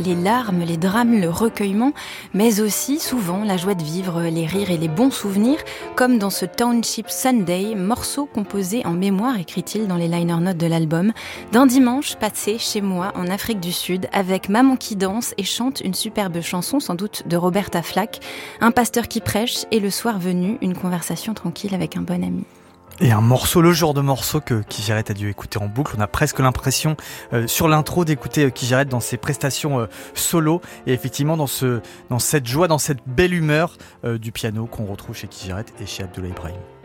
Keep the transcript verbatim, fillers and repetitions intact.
les larmes, les drames, le recueillement, mais aussi souvent la joie de vivre, les rires et les bons souvenirs, comme dans ce Township Sunday, morceau composé en mémoire, écrit-il dans les liner notes de l'album, d'un dimanche passé chez moi en Afrique du Sud, avec maman qui danse et chante une superbe chanson, sans doute de Roberta Flack, un pasteur qui prêche et le soir venu, une conversation tranquille avec un bon ami. Et un morceau, le genre de morceau que Kijeret a dû écouter en boucle. On a presque l'impression euh, sur l'intro d'écouter euh, Kijeret dans ses prestations euh, solo et effectivement dans, ce, dans cette joie, dans cette belle humeur euh, du piano qu'on retrouve chez Kijeret et chez Abdoulaye Ibrahim.